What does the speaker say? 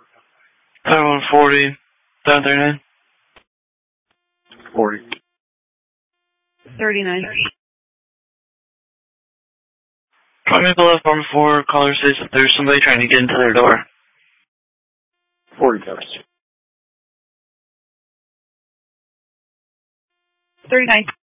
7140, 739. 40. 39. 20 Maple left arm 4, caller says that there's somebody trying to get into their door. 40 coverage. 39.